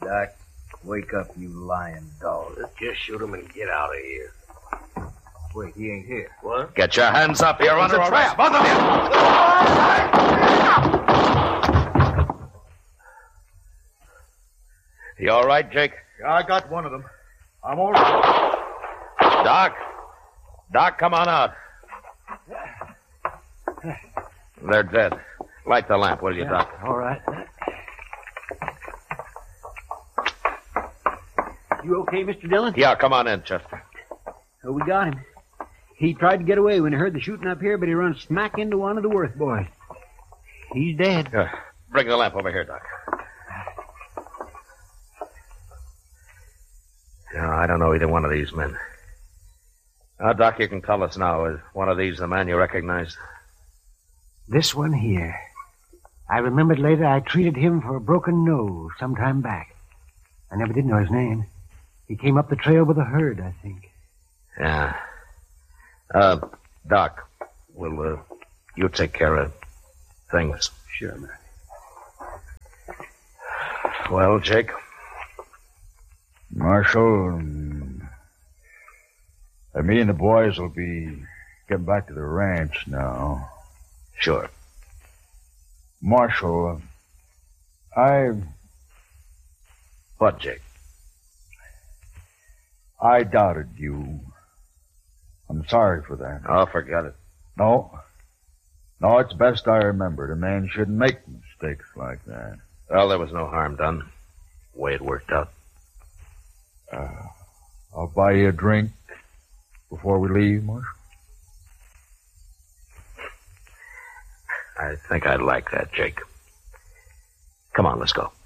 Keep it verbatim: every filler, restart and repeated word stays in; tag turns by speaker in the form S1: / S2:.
S1: Doc, wake up, you lying dog.
S2: Let's just shoot him and get out of here.
S1: Wait, he ain't here.
S2: What?
S3: Get your hands up. You're under arrest. Both of you. You all right, Jake?
S4: Yeah, I got one of them. I'm all right.
S3: Doc? Doc, come on out. They're dead. Light the lamp, will you,
S1: Yeah,
S3: Doc?
S1: all right.
S5: You okay, Mister Dillon?
S3: Yeah, come on in, Chester.
S5: Oh, we got him. He tried to get away when he heard the shooting up here, but he run smack into one of the Worth boys. He's dead.
S3: Uh, bring the lamp over here, Doc. No, I don't know either one of these men. Now, Doc, you can tell us now. Is one of these the man you recognized?
S5: This one here. I remembered later I treated him for a broken nose some time back. I never did know his name. He came up the trail with a herd, I think.
S3: Yeah. Uh, Doc, will uh, you take care of things?
S5: Sure, man.
S3: Well, Jake?
S4: Marshal, um, uh, me and the boys will be getting back to the ranch now.
S3: Sure.
S4: Marshal, I...
S3: What, Jake?
S4: I doubted you. I'm sorry for that.
S3: Oh, forget it.
S4: No. No, it's best I remembered. A man shouldn't make mistakes like that.
S3: Well, there was no harm done. The way it worked out.
S4: Uh, I'll buy you a drink before we leave, Marshal.
S3: I think I'd like that, Jake. Come on, let's go.